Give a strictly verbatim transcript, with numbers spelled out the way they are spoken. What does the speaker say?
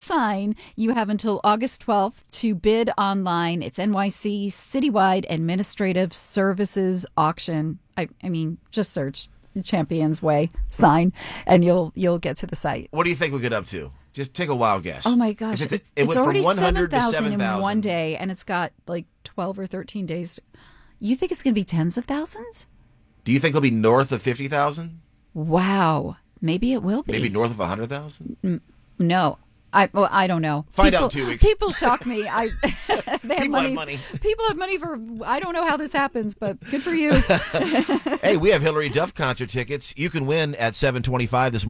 sign, you have until August twelfth to bid online. It's N Y C Citywide Administrative Services Auction. I, I mean, just search Champions Way sign, and you'll you'll get to the site. What do you think we'll get up to? Just take a wild guess. Oh my gosh, It, it's, it it's went already from one seven hundred to thousand seven in thousand. one day, and it's got like twelve or thirteen days. You think it's going to be tens of thousands? Do you think it'll be north of fifty thousand? Wow, maybe it will be. Maybe north of one hundred thousand? No. I well, I don't know. Find people, out in two weeks. People shock me. I they have People money. have money. People have money for. I don't know how this happens, but good for you. Hey, we have Hillary Duff concert tickets. You can win at seven twenty-five this morning.